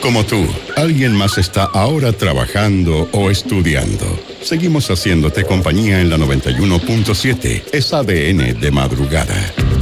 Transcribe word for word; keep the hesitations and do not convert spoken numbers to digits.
Como tú, alguien más está ahora trabajando o estudiando. Seguimos haciéndote compañía en la noventa y uno punto siete. Es A D N de madrugada.